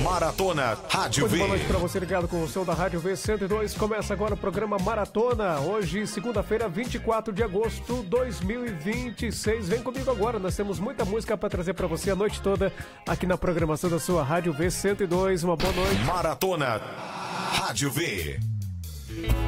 Maratona Rádio V. Boa noite para você ligado com o som da Rádio V102. Começa agora o programa Maratona. Hoje, segunda-feira, 24 de agosto de 2026. Vem comigo agora, nós temos muita música para trazer para você a noite toda aqui na programação da sua Rádio V102. Uma boa noite. Maratona Rádio V.